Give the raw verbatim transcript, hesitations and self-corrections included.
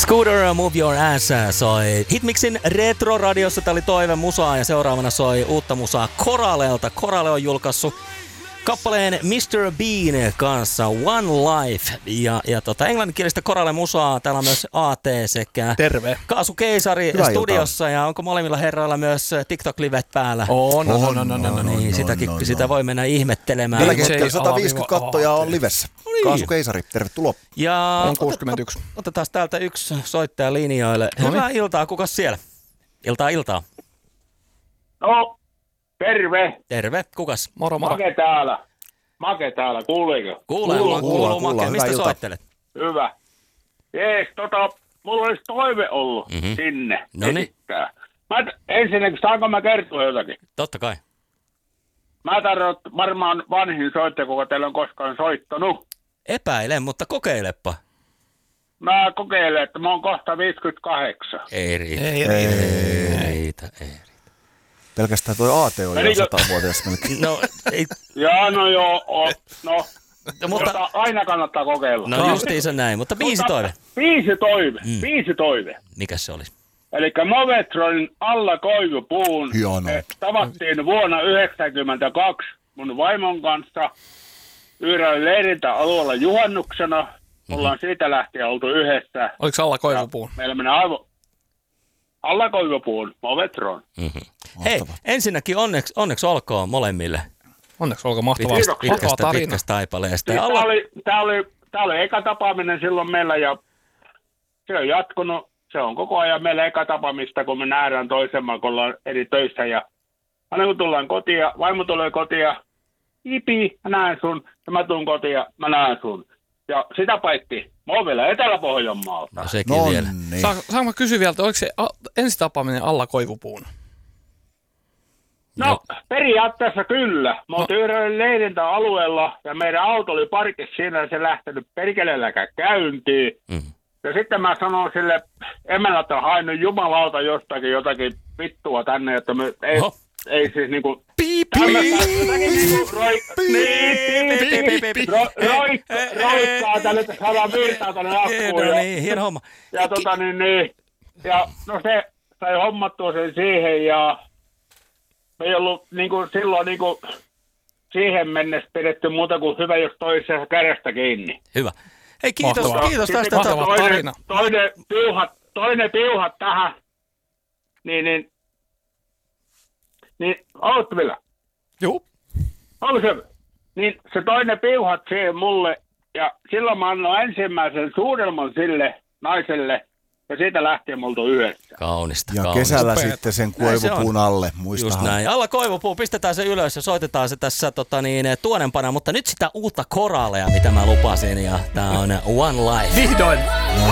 Scooter, Move Your Ass soi Hitmixin Retro-radiossa. Tää oli Toive musaa ja seuraavana soi uutta musaa Koralelta. Korale on julkaissut kappaleen mister Bean kanssa One Life ja, ja tota, englanninkielistä Korale musaa. Täällä on myös A T sekä Terve. Kaasu Keisari Hyvää studiossa iltaa. Ja onko molemmilla herroilla myös TikTok-livet päällä? On, on, on, on, No, on, on, niin, on, sitäkin, on, on, sitä on. voi mennä ihmettelemään. Tällä hetkellä sata viisikymmentä kattoja on livessä. niin. Kaasu Keisari, tervetuloa. Ja On kuusikymmentäyksi. Otetaan täältä yksi soittaja linjoille. Hyvää iltaa, kukas siellä? Iltaa, iltaa. No, terve. Terve, kukas? Moro, moro. Make täällä. Make täällä, kuuleeko? Kuulee, Kuuluu, kuuluu, kuuluu, Make. kuuluu. Mistä Hyvää iltaa. soittelet? Hyvä. Jees, tota, mulla olisi toive ollut Mhm. mm-hmm. sinne Noniin. esittää. Mä, ensinnäkin, saanko mä kertoa jotakin? Totta kai. Mä tarvitsen varmaan vanhin soittaja, kuka teillä on koskaan soittanut. Epäilen, mutta kokeilepa. Mä kokeilen, että mä oon kohta viisikymmentäkahdeksan. Ei riitä. Ei, Ei ei, riitä, ei riitä. Pelkästään toi A T on jo Menikö- satavuotias melkein. No, ei, Joo, no joo, o, no. mutta, Mutta aina kannattaa kokeilla. no justiinsa näin, mutta biisi toive. Biisi toive, Mm. biisi toive. Mikäs se olisi? Eli Movetronin Alla koivupuun Hienoa. eh, tavattiin vuonna yhdeksänkymmentäkaksi mun vaimon kanssa yhdellä leirintäalueella juhannuksena. Ollaan siitä lähtien oltu yhdessä. Oliko alla koivupuun? Meillä menee aivan Alla koivupuun Movetron. Mm-hmm. Hei, ensinnäkin onneksi, onneksi olkoon molemmille Onneksi olko mahtavaa, Kiitoksia. mahtavaa pitkästä, tarina. pitkästä taipaleesta. Siis Ja Tämä alla, oli, tää oli, tää oli eka tapaaminen silloin meillä ja se on jatkunut. Se on koko ajan meillä eka tapaamista, kun me nähdään toisemme, kun ollaan eri töissä. Ja aina kun tullaan kotiin, vaimo tulee kotiin ja ipi, mä näen sun. Ja mä tuun kotiin ja mä näen sun. Ja sitä paitsi, mä oon vielä Etelä-Pohjanmaalta. no sekin No vielä. niin. Saanko, saanko mä kysyä vielä, että oliko se a- ensitapaaminen alla koivupuun? No, periaatteessa kyllä. Me oltiin yhdellä leirintäalueella ja meidän auto oli parkissa siinä ja se lähtenyt perkeleelläkään käyntiin. Mm. Ja sitten mä sanoin sille emännältä, että hain nyt jumalauta jostakin jotakin vittua tänne, että me ei, Oho. ei siis niinku... Piip, tämmöistä jotakin niinku roi... ro- roi- Roikkaa tänne, että saadaan virtaa tänne akkuun. No Ja, niin, hieno homma. ja tota niin, niin... Ja no se sai hommattua sen siihen ja... Me ei ollut niinku silloin niinku... Siihen mennessä pidetty muuta kuin hyvä, jos toisessa kädestä kiinni. Hyvä. Hei, kiitos, Mahtavaa. kiitos tästä. Sitten Mahtavaa. toinen, tarina. toinen, piuhat, toinen piuhat tähän, niin, niin, niin, oletko vielä? Juu. Onko se? Niin se toinen piuhat siihen mulle, ja silloin mä annoin ensimmäisen suudelman sille naiselle, ja siitä lähtien me oltu yhdessä. Kaunista, Ja kaunista. kesällä Upeeta. sitten sen Näin se koivupuun on. alle, Just muistahan. näin. Alla koivupuu, pistetään se ylös ja soitetaan se tässä tota niin, tuonempana, mutta nyt sitä uutta Koralea, mitä mä lupasin, ja tää on One Life. Vihdoin. No